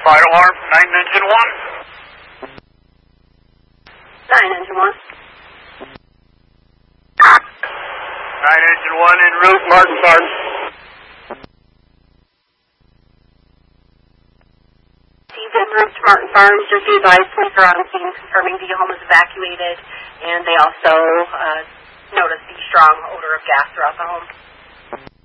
Fire alarm, 9 engine 1. 9 engine 1. 9 engine 1 en route, Martin Farm. He's en route to Martin Farms. Just be advised, police are on scene confirming the home is evacuated, and they also noticed the strong odor of gas throughout the home.